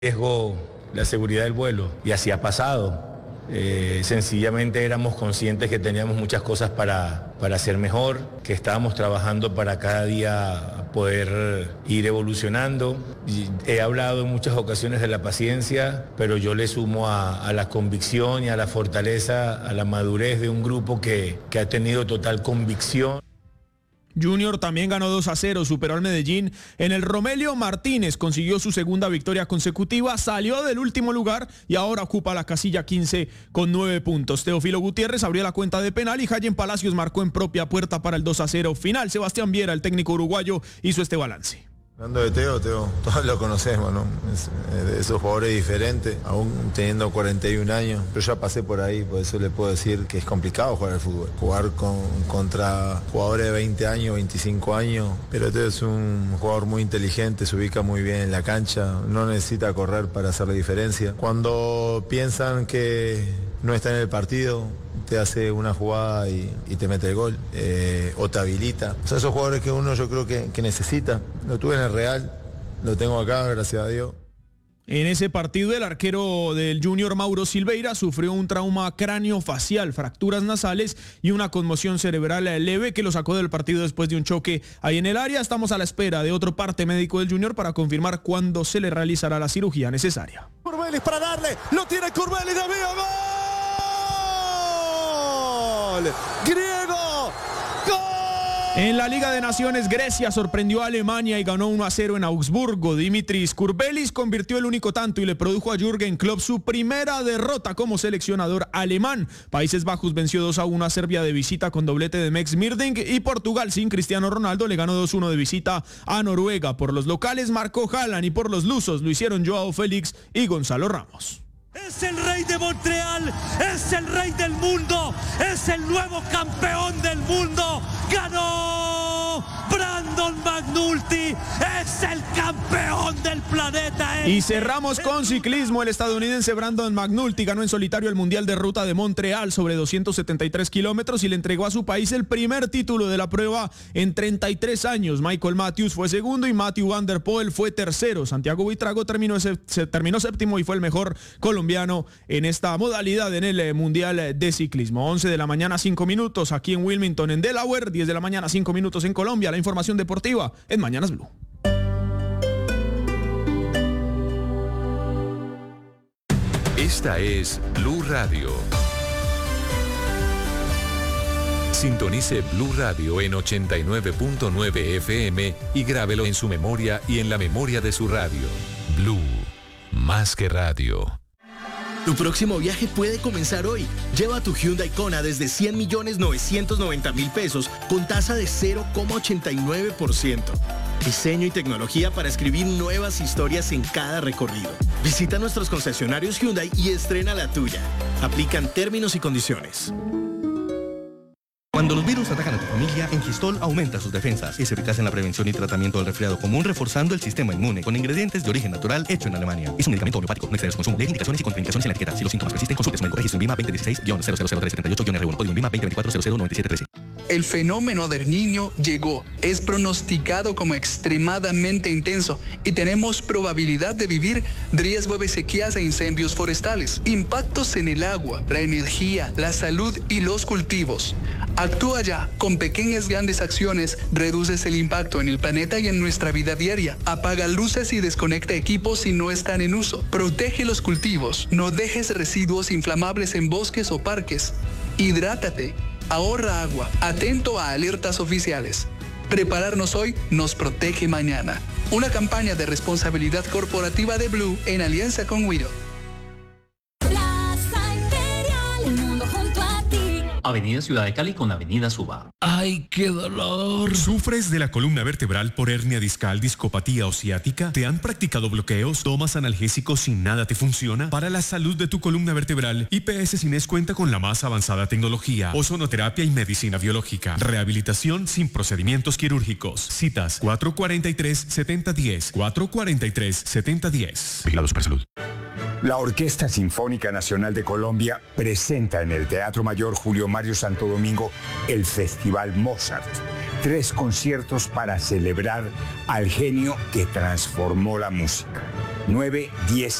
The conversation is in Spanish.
riesgo la seguridad del vuelo, y así ha pasado. Sencillamente éramos conscientes que teníamos muchas cosas para hacer mejor, que estábamos trabajando para cada día poder ir evolucionando. Y he hablado en muchas ocasiones de la paciencia, pero yo le sumo a la convicción y a la fortaleza, a la madurez de un grupo que ha tenido total convicción. Junior también ganó 2-0, superó al Medellín. En el Romelio Martínez consiguió su segunda victoria consecutiva, salió del último lugar y ahora ocupa la casilla 15 con 9 puntos. Teófilo Gutiérrez abrió la cuenta de penal y Jayen Palacios marcó en propia puerta para el 2-0 final. Sebastián Viera, el técnico uruguayo, hizo este balance. Hablando de Teo, todos lo conocemos, ¿no? Es de esos jugadores diferentes, aún teniendo 41 años. Yo ya pasé por ahí, por eso le puedo decir que es complicado jugar al fútbol. Jugar contra jugadores de 20 años, 25 años. Pero Teo es un jugador muy inteligente, se ubica muy bien en la cancha, no necesita correr para hacer la diferencia. Cuando piensan que no está en el partido, te hace una jugada y te mete el gol, o te habilita. Son esos jugadores que uno yo creo que necesita. Lo tuve en el Real, lo tengo acá, gracias a Dios. En ese partido, el arquero del Junior, Mauro Silveira, sufrió un trauma craneofacial, fracturas nasales y una conmoción cerebral leve que lo sacó del partido después de un choque ahí en el área. Estamos a la espera de otro parte médico del Junior para confirmar cuándo se le realizará la cirugía necesaria. Curbelis para darle, lo tiene Curbelis, de vía, ¡gol! ¡Griego! ¡Gol! En la Liga de Naciones, Grecia sorprendió a Alemania y ganó 1-0 en Augsburgo. Dimitris Kurbelis convirtió el único tanto y le produjo a Jürgen Klopp su primera derrota como seleccionador alemán. Países Bajos venció 2-1 a Serbia de visita con doblete de Mex Mirding, y Portugal sin Cristiano Ronaldo le ganó 2-1 de visita a Noruega. Por los locales marcó Haaland y por los lusos lo hicieron Joao Félix y Gonzalo Ramos. Es el rey de Montreal, es el rey del mundo, es el nuevo campeón del mundo. Ganó Brandon McNulty, es el campeón del planeta. Y cerramos con ciclismo. El estadounidense Brandon McNulty ganó en solitario el Mundial de Ruta de Montreal sobre 273 kilómetros y le entregó a su país el primer título de la prueba en 33 años. Michael Matthews fue segundo y Matthew Van Der Poel fue tercero. Santiago Buitrago terminó séptimo y fue el mejor colombiano en esta modalidad en el Mundial de Ciclismo. 11 de la mañana, 5 minutos aquí en Wilmington, en Delaware. 10 de la mañana, 5 minutos en Colombia. La información deportiva en Mañanas Blue. Esta es Blue Radio. Sintonice Blue Radio en 89.9 FM y grábelo en su memoria y en la memoria de su radio. Blue, más que radio. Tu próximo viaje puede comenzar hoy. Lleva tu Hyundai Kona desde 100.990.000 pesos con tasa de 0,89%. Diseño y tecnología para escribir nuevas historias en cada recorrido. Visita nuestros concesionarios Hyundai y estrena la tuya. Aplican términos y condiciones. Cuando los virus atacan a tu familia, Engistol aumenta sus defensas. Es eficaz en la prevención y tratamiento del resfriado común, reforzando el sistema inmune con ingredientes de origen natural hecho en Alemania. Es un medicamento homeopático, no excede su consumo. Lee indicaciones y contraindicaciones en la etiqueta. Si los síntomas persisten, consulte su médico. Registro en VIMA 2016-000378-R1, código VIMA 2024-009713. El fenómeno del Niño llegó. Es pronosticado como extremadamente intenso y tenemos probabilidad de vivir riesgo de sequías e incendios forestales, impactos en el agua, la energía, la salud y los cultivos. Actúa ya. Con pequeñas grandes acciones reduces el impacto en el planeta y en nuestra vida diaria. Apaga luces y desconecta equipos si no están en uso. Protege los cultivos. No dejes residuos inflamables en bosques o parques. Hidrátate. Ahorra agua. Atento a alertas oficiales. Prepararnos hoy nos protege mañana. Una campaña de responsabilidad corporativa de Blue en alianza con Wido. Avenida Ciudad de Cali con Avenida Suba. ¡Ay, qué dolor! ¿Sufres de la columna vertebral por hernia discal, discopatía o ciática? ¿Te han practicado bloqueos? ¿Tomas analgésicos sin nada te funciona? Para la salud de tu columna vertebral, IPS Cines cuenta con la más avanzada tecnología, ozonoterapia y medicina biológica. Rehabilitación sin procedimientos quirúrgicos. Citas 443-7010. 443-7010. Vigilado Supersalud. La Orquesta Sinfónica Nacional de Colombia presenta en el Teatro Mayor Julio Mario Santo Domingo el Festival Mozart. 3 conciertos para celebrar al genio que transformó la música. 910